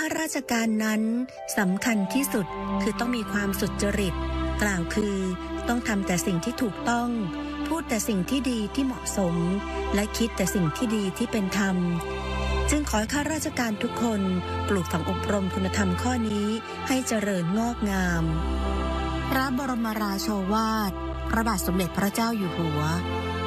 ข้าราชการนั้นสำคัญที่สุดคือต้องมีความสุจริตกล่าวคือต้องทำแต่สิ่งที่ถูกต้องพูดแต่สิ่งที่ดีที่เหมาะสมและคิดแต่สิ่งที่ดีที่เป็นธรรมจึงขอให้ข้าราชการทุกคนปลูกฝังอบรมคุณธรรมข้อนี้ให้เจริญงอกงามพระบรมราโชวาทพระบาทสมเด็จพระเจ้าอยู่หัว